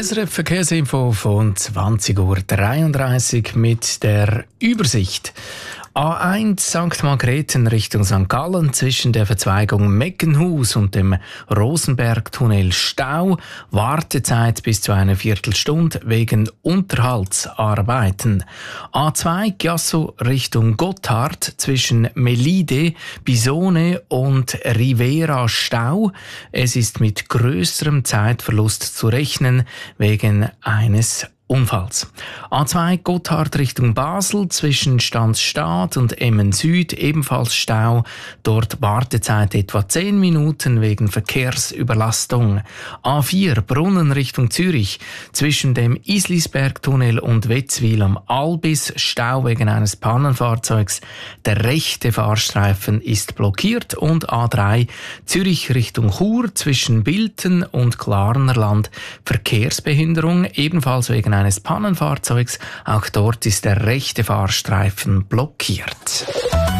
SRF Verkehrsinfo von 20.33 Uhr mit der Übersicht. A1 St. Margrethen Richtung St. Gallen zwischen der Verzweigung Meckenhus und dem Rosenbergtunnel Stau. Wartezeit bis zu einer Viertelstunde wegen Unterhaltsarbeiten. A2 Chiasso Richtung Gotthard zwischen Melide, Bisone und Rivera Stau. Es ist mit grösserem Zeitverlust zu rechnen wegen eines Unfalls. A2 Gotthard Richtung Basel zwischen Stanzstadt und Emmen Süd ebenfalls Stau. Dort Wartezeit etwa 10 Minuten wegen Verkehrsüberlastung. A4 Brunnen Richtung Zürich zwischen dem Islisbergtunnel und Wetzwil am Albis Stau wegen eines Pannenfahrzeugs. Der rechte Fahrstreifen ist blockiert und A3 Zürich Richtung Chur zwischen Bilten und Klarnerland Verkehrsbehinderung ebenfalls wegen eines Pannenfahrzeugs. Auch dort ist der rechte Fahrstreifen blockiert.